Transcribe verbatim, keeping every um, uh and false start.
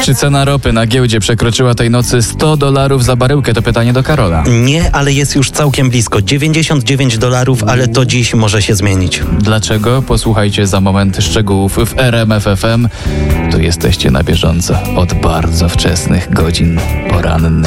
Czy cena ropy na giełdzie przekroczyła tej nocy sto dolarów za baryłkę? To pytanie do Karola. Nie, ale jest już całkiem blisko. dziewięćdziesiąt dziewięć dolarów, ale to dziś może się zmienić. Dlaczego? Posłuchajcie za moment szczegółów w R M F F M. Tu jesteście na bieżąco od bardzo wczesnych godzin porannych.